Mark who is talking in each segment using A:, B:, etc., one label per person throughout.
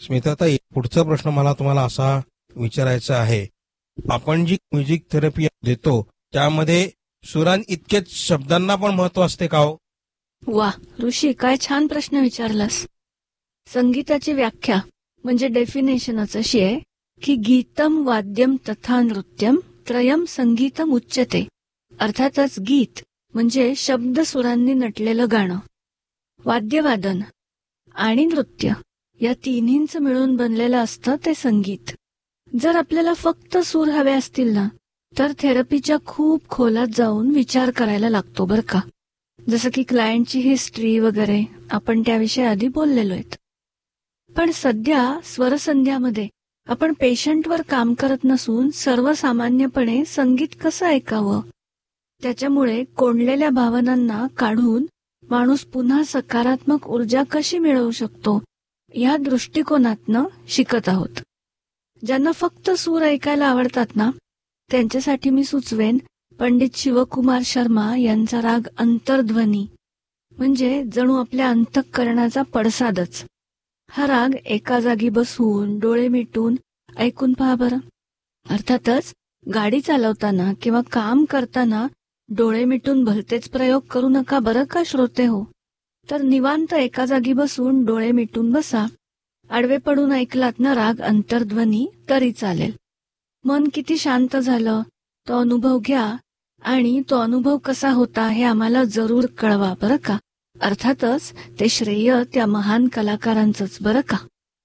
A: स्मिताताई, पुढचा प्रश्न मला तुम्हाला असा विचारायचा आहे. आपण जी म्युझिक थेरपी देतो त्यामध्ये सुरां इतकेच शब्दांना पण महत्व असते का हो?
B: वा ऋषी, काय छान प्रश्न विचारलास. संगीताची व्याख्या म्हणजे डेफिनेशनच अशी आहे की गीतम वाद्यम तथा नृत्यम त्रयम संगीतम उच्यते. अर्थातच गीत म्हणजे शब्द सुरांनी नटलेलं गाणं, वाद्यवादन आणि नृत्य या तिन्हींचं मिळून बनलेलं असतं ते संगीत. जर आपल्याला फक्त सूर हवे असतील ना तर थेरपीच्या खूप खोलात जाऊन विचार करायला लागतो बरं का. जसं की क्लायंटची हिस्ट्री वगैरे, आपण त्याविषयी आधी बोललेलो आहेत. पण सध्या स्वरसंध्यामध्ये आपण पेशंटवर काम करत नसून सर्वसामान्यपणे संगीत कसं ऐकावं, त्याच्यामुळे कोंडलेल्या भावनांना काढून माणूस पुन्हा सकारात्मक ऊर्जा कशी मिळवू शकतो या दृष्टिकोनातनं शिकत आहोत. ज्यांना फक्त सूर ऐकायला आवडतात ना त्यांच्यासाठी मी सुचवेन पंडित शिवकुमार शर्मा यांचा राग अंतर्ध्वनी, म्हणजे जणू आपल्या अंतःकरणाचा पडसादच. हा राग एका जागी बसून डोळे मिटून ऐकून पहा बरं. अर्थातच गाडी चालवताना किंवा काम करताना डोळे मिटून भलतेच प्रयोग करू नका बरं का श्रोते हो. तर निवांत एका जागी बसून डोळे मिटून बसा. आडवे पडून ऐकलात ना राग अंतर्ध्वनी तरी चालेल. मन किती शांत झालं तो अनुभव घ्या आणि तो अनुभव कसा होता हे आम्हाला जरूर कळवा बरं का. अर्थातच ते श्रेय त्या महान कलाकारांचंच बरं का.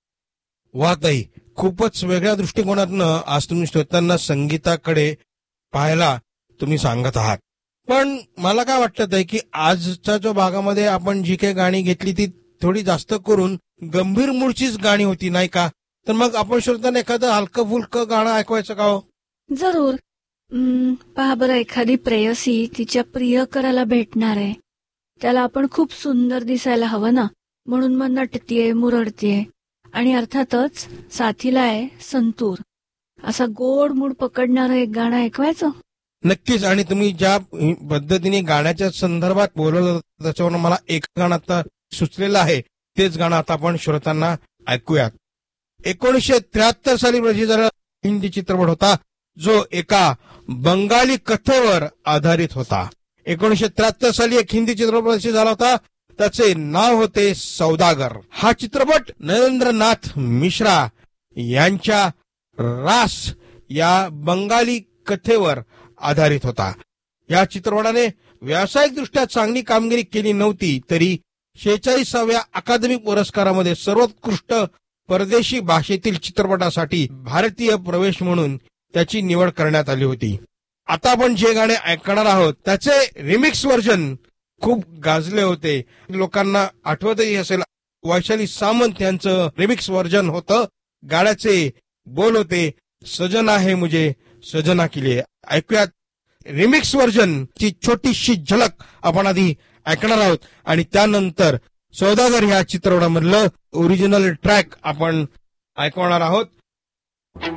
A: वा ताई, खूपच वेगळ्या दृष्टिकोनातनं आज तुम्ही श्रोत्यांना संगीताकडे पाहायला तुम्ही सांगत आहात. पण मला काय वाटतं ताई की आजच्या जो भागामध्ये आपण जी काही गाणी घेतली ती थोडी जास्त करून गंभीर मूडचीच गाणी होती नाही का. तर मग आपण श्रोत्यांना एखादं हलकं फुलकं गाणं ऐकवायचं का हो?
B: जरूर. पहा बरं, एखादी प्रेयसी तिच्या प्रियकराला भेटणार आहे, त्याला आपण खूप सुंदर दिसायला हवं ना, म्हणून मग नटतीये मुरडतीये. आणि अर्थातच साथीला आहे संतूर, असा गोड मूड पकडणारं एक गाणं ऐकवायचं.
A: नक्कीच. आणि तुम्ही ज्या पद्धतीने गाण्याच्या संदर्भात बोलवलं त्याच्यावर मला एक गाणं आता सुचलेलं आहे, तेच गाणं आता आपण श्रोत्यांना ऐकूयात. 1973 साली प्रसिद्ध झालेला हिंदी चित्रपट होता जो एका बंगाली कथेवर आधारित होता. 1973 साली एक हिंदी चित्रपट प्रसिद्ध झाला होता, त्याचे नाव होते सौदागर. हा चित्रपट नरेंद्रनाथ मिश्रा यांच्या रास या बंगाली कथेवर आधारित होता. या चित्रपटाने व्यावसायिकदृष्ट्या चांगली कामगिरी केली नव्हती तरी 46व्या अकादमी पुरस्कारामध्ये सर्वोत्कृष्ट परदेशी भाषेतील चित्रपटासाठी भारतीय प्रवेश म्हणून त्याची निवड करण्यात आली होती. आता आपण जे गाणे ऐकणार आहोत त्याचे रिमिक्स व्हर्जन खूप गाजले होते. लोकांना आठवतही असेल, वैशाली सामंत यांचं रिमिक्स व्हर्जन होतं. गाण्याचे बोल होते सजना है मुझे सजना के लिए. ऐकूयात रिमिक्स व्हर्जन ची छोटीशी झलक आपण आधी ऐकणार आहोत आणि त्यानंतर सौदागर ह्या चित्रपटामधलं ओरिजिनल ट्रॅक आपण ऐकवणार आहोत.